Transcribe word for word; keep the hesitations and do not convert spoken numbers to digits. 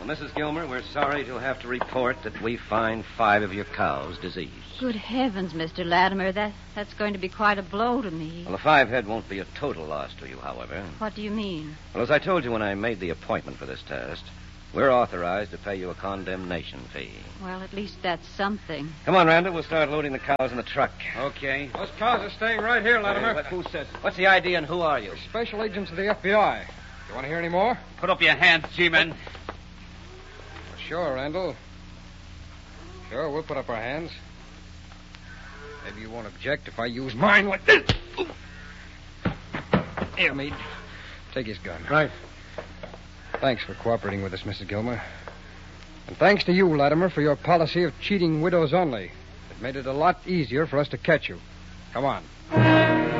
Missus Gilmer, we're sorry to have to report that we find five of your cows diseased. Good heavens, Mister Latimer. That, that's going to be quite a blow to me. Well, the five head won't be a total loss to you, however. What do you mean? Well, as I told you when I made the appointment for this test, we're authorized to pay you a condemnation fee. Well, at least that's something. Come on, Randall. We'll start loading the cows in the truck. Okay. Those cows are staying right here, Latimer. Hey, what, who says? What's the I D and who are you? We're special agents of the F B I. You want to hear any more? Put up your hands, G-men. Sure, Randall. Sure, we'll put up our hands. Maybe you won't object if I use mine like this. Here, Meade. Take his gun. Right. Thanks for cooperating with us, Missus Gilmer. And thanks to you, Latimer, for your policy of cheating widows only. It made it a lot easier for us to catch you. Come on.